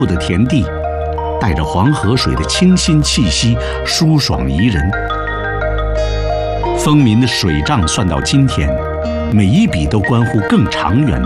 的田地，带着黄河水的清新气息，舒爽宜人。丰民的水账算到今天，每一笔都关乎更长远